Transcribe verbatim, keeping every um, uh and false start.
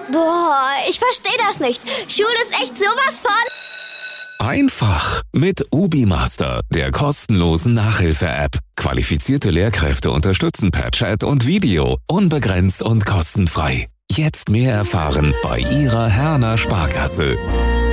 Boah, ich verstehe das nicht. Schule ist echt sowas von... Einfach mit UbiMaster, der kostenlosen Nachhilfe-App. Qualifizierte Lehrkräfte unterstützen per Chat und Video, unbegrenzt und kostenfrei. Jetzt mehr erfahren bei Ihrer Herner Sparkasse.